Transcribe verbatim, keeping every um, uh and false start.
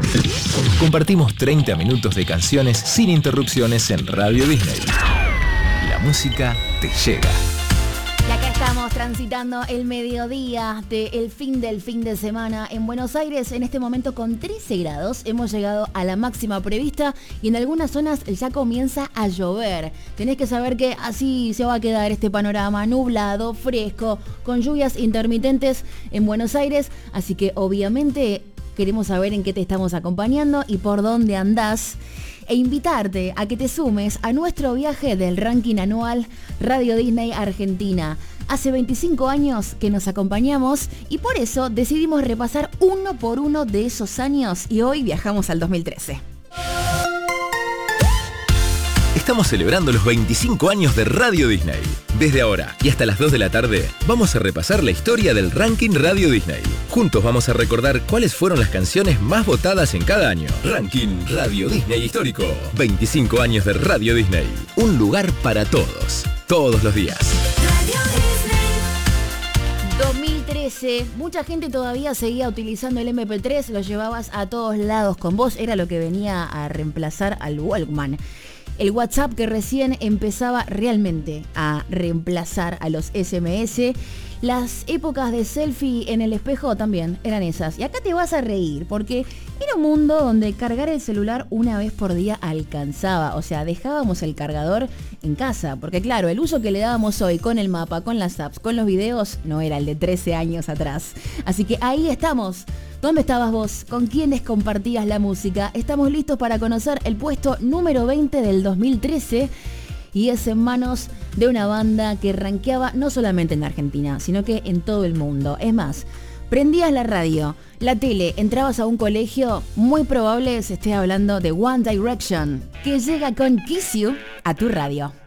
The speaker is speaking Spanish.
Compartimos treinta minutos de canciones sin interrupciones en Radio Disney. La música te llega. Y acá estamos transitando el mediodía del fin del fin de semana en Buenos Aires, en este momento con trece grados. Hemos llegado a la máxima prevista y en algunas zonas ya comienza a llover. Tenés que saber que así se va a quedar este panorama nublado, fresco, con lluvias intermitentes en Buenos Aires. Así que obviamente queremos saber en qué te estamos acompañando y por dónde andás. E invitarte a que te sumes a nuestro viaje del ranking anual Radio Disney Argentina. Hace veinticinco años que nos acompañamos y por eso decidimos repasar uno por uno de esos años y hoy viajamos al dos mil trece. Estamos celebrando los veinticinco años de Radio Disney. Desde ahora y hasta las dos de la tarde, vamos a repasar la historia del ranking Radio Disney. Juntos vamos a recordar cuáles fueron las canciones más votadas en cada año. Ranking Radio Disney Histórico. veinticinco años de Radio Disney. Un lugar para todos. Todos los días. dos mil trece, mucha gente todavía seguía utilizando el eme pe tres, lo llevabas a todos lados con vos, era lo que venía a reemplazar al Walkman. El WhatsApp que recién empezaba realmente a reemplazar a los ese eme ese. Las épocas de selfie en el espejo también eran esas. Y acá te vas a reír porque era un mundo donde cargar el celular una vez por día alcanzaba. O sea, dejábamos el cargador en casa. Porque claro, el uso que le dábamos hoy con el mapa, con las apps, con los videos, no era el de trece años atrás. Así que ahí estamos. ¿Dónde estabas vos? ¿Con quiénes compartías la música? Estamos listos para conocer el puesto número veinte del dos mil trece y es en manos de una banda que rankeaba no solamente en Argentina, sino que en todo el mundo. Es más, prendías la radio, la tele, entrabas a un colegio, muy probable se esté hablando de One Direction, que llega con Kiss You a tu radio.